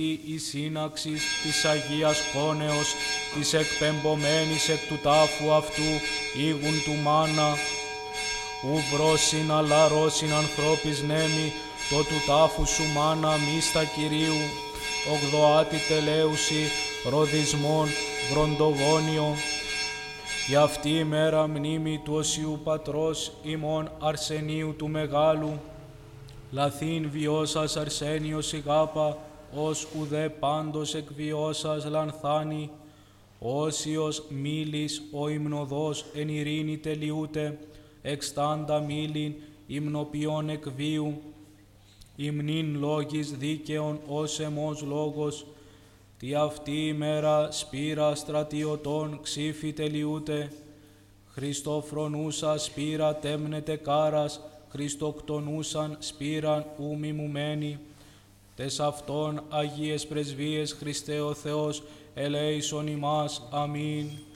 η σύναξη της Αγίας Κόνεως, της εκπεμπομένης εκ του τάφου αυτού, ήγουν του μάνα, ου βρόσιν αλλά ρώσιν ανθρώπης νέμι, το του τάφου σου μάνα μίστα Κυρίου, ογδοάτη τελέουση, ροδισμόν, βροντογόνιο. Γι' αυτή η μέρα μνήμη του Οσίου Πατρός ημών Αρσενίου του Μεγάλου, λαθήν βιώσας Αρσένιος ηγάπα, ως ουδέ πάντως εκβιώσας λανθάνει, όσιος μίλης ο υμνοδός εν ειρήνη τελειούται, εξτάντα μίλην υμνοποιών εκβίου, υμνήν λόγης δίκαιων ως εμός λόγος, τι αυτή η μέρα σπήρα στρατιωτών ξύφη τελειούται, Χριστοφρονούσα σπήρα τέμνεται κάρας, Χριστοκτονούσαν σπήραν ου μιμουμένη, τες αυτών Αγίες Πρεσβείες Χριστέ ο Θεός ελέησον ημάς. Αμήν.